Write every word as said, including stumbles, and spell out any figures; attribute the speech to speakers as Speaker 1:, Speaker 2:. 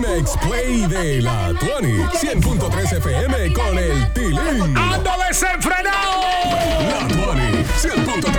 Speaker 1: Next Play de la veinte, cien punto tres F M con el Tilín.
Speaker 2: ¡Ando desenfrenado!
Speaker 1: La veinte, cien punto